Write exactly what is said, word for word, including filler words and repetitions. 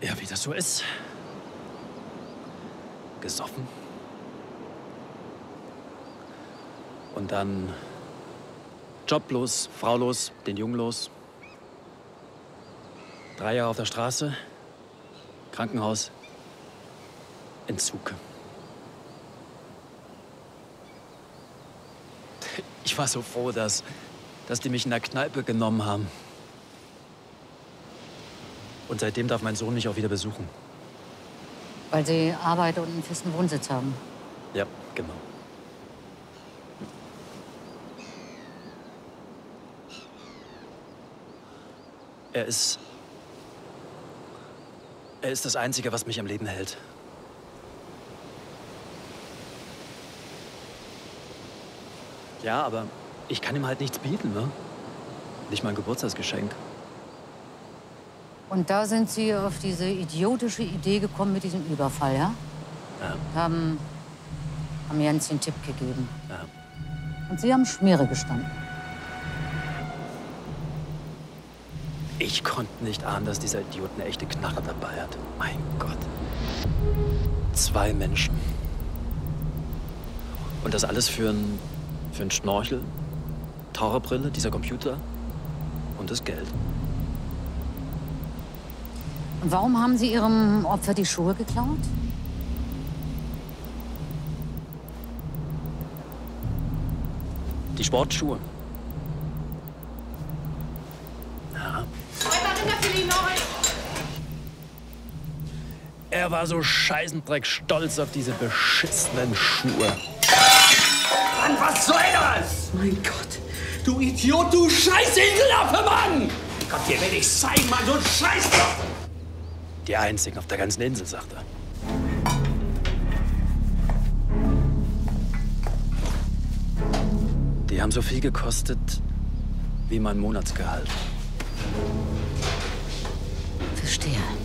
Ja, wie das so ist. Gesoffen. Und dann joblos, fraulos, den Jungen los. Drei Jahre auf der Straße, Krankenhaus, Entzug. Ich war so froh, dass, dass die mich in der Kneipe genommen haben. Und seitdem darf mein Sohn mich auch wieder besuchen. Weil Sie Arbeit und einen festen Wohnsitz haben. Ja, genau. Er ist... Er ist das Einzige, was mich am Leben hält. Ja, aber ich kann ihm halt nichts bieten, ne? Nicht mal ein Geburtstagsgeschenk. Und da sind Sie auf diese idiotische Idee gekommen mit diesem Überfall, ja? Ja. Haben, haben Jens den Tipp gegeben. Ja. Und Sie haben Schmiere gestanden. Ich konnte nicht ahnen, dass dieser Idiot eine echte Knarre dabei hat. Mein Gott. Zwei Menschen. Und das alles für ein, für ein Schnorchel, Taucherbrille, dieser Computer und das Geld. Und warum haben Sie Ihrem Opfer die Schuhe geklaut? Die Sportschuhe. Ja. Er war so scheißendreck stolz auf diese beschissenen Schuhe. Mann, was soll das? Mein Gott, du Idiot, du scheiß Inselaffe, Mann! Gott, dir will ich zeigen, Mann, so ein Scheißaffe! Die einzigen auf der ganzen Insel, sagt er. Die haben so viel gekostet wie mein Monatsgehalt. Verstehe.